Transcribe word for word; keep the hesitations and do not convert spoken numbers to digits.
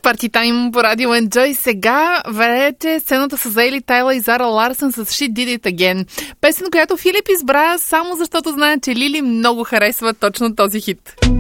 Парти Тайм по Радио Enjoy. Сега вече сцената са заели Тайла и Зара Ларсън с She Did It Again. Песен, която Филип избра само защото знае, че Лили много харесва точно този хит.